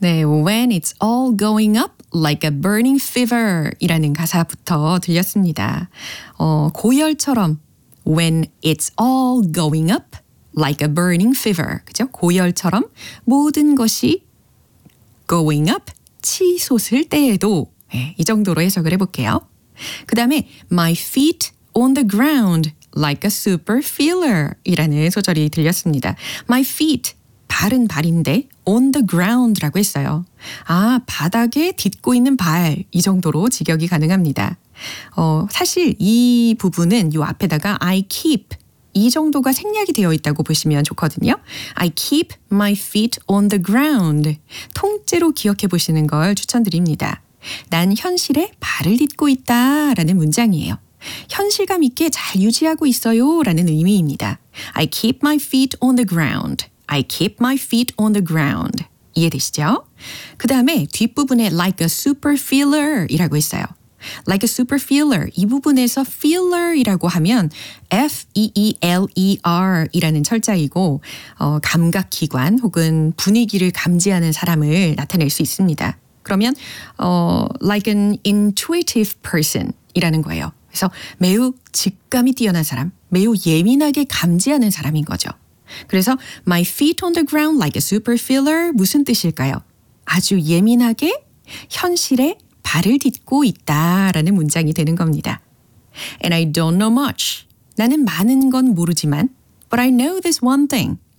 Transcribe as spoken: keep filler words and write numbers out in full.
네, When it's all going up like a burning fever 이라는 가사부터 들렸습니다. 어, 고열처럼 When it's all going up like a burning fever. 그죠? 고열처럼 모든 것이 going up, 치솟을 때에도 네, 이 정도로 해석을 해볼게요. 그 다음에 My feet on the ground like a super feeler 이라는 소절이 들렸습니다. My feet, 발은 발인데 on the ground라고 했어요. 아, 바닥에 딛고 있는 발, 이 정도로 직역이 가능합니다. 어, 사실 이 부분은 이 앞에다가 I keep 이 정도가 생략이 되어 있다고 보시면 좋거든요. I keep my feet on the ground. 통째로 기억해 보시는 걸 추천드립니다. 난 현실에 발을 딛고 있다 라는 문장이에요. 현실감 있게 잘 유지하고 있어요 라는 의미입니다. I keep my feet on the ground. I keep my feet on the ground. 이해되시죠? 그 다음에 뒷부분에 like a super feeler 이라고 했어요. Like a super feeler. 이 부분에서 feeler 이라고 하면 F E E L E R 이라는 철자이고 어, 감각기관 혹은 분위기를 감지하는 사람을 나타낼 수 있습니다. 그러면 어, like an intuitive person 이라는 거예요. 그래서 매우 직감이 뛰어난 사람, 매우 예민하게 감지하는 사람인 거죠. 그래서 my feet on the ground like a super feeler 무슨 뜻일까요? 아주 예민하게 현실에 발을 딛고 있다라는 문장이 되는 겁니다. And I don't know much. 나는 많은 건 모르지만 But I know this one thing.